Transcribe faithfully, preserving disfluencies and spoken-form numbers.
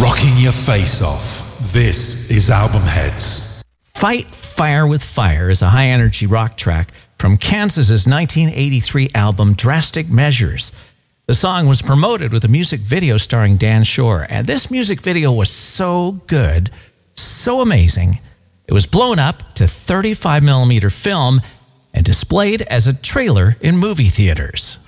rocking your face off. This is Album Heads. Fight Fire with Fire is a high-energy rock track from Kansas's nineteen eighty-three album Drastic Measures. The song was promoted with a music video starring Dan Shore, and this music video was so good, so amazing, it was blown up to thirty-five millimeter film and displayed as a trailer in movie theaters.